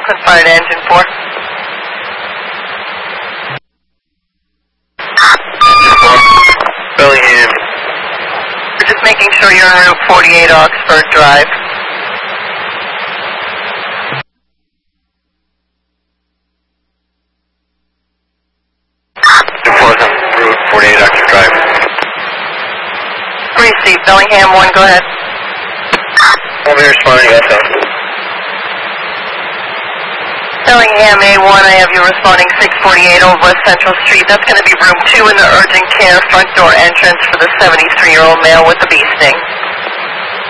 Franklin Fire to Engine 4. Bellingham. We're just making sure you're on Route 48 Oxford Drive. Route 48 Oxford Drive. Receive, Bellingham 1, go ahead. I'll be responding also. Bellingham A1, I have you responding 648 Old West Central Street. That's going to be room 2 in the urgent care front door entrance for the 73-year-old male with the bee sting.